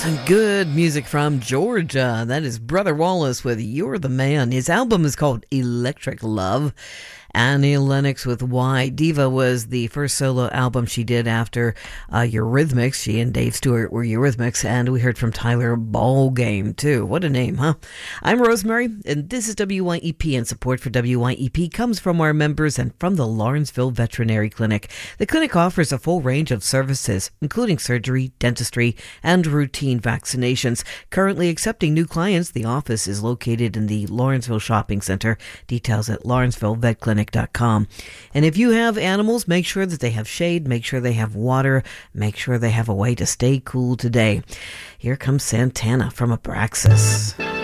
Some good music from Georgia. That is Brother Wallace with You're the Man. His album is called Electric Love. Annie Lennox with Why. Diva was the first solo album she did after Eurythmics. She and Dave Stewart were Eurythmics, and we heard from Tyler Ballgame, too. What a name, huh? I'm Rosemary, and this is WYEP, and support for WYEP comes from our members and from the Lawrenceville Veterinary Clinic. The clinic offers a full range of services, including surgery, dentistry, and routine vaccinations. Currently accepting new clients, the office is located in the Lawrenceville Shopping Center. Details at lawrencevillepetclinic.com. And if you have animals, make sure that they have shade, make sure they have water, make sure they have a way to stay cool today. Here comes Santana from Abraxas.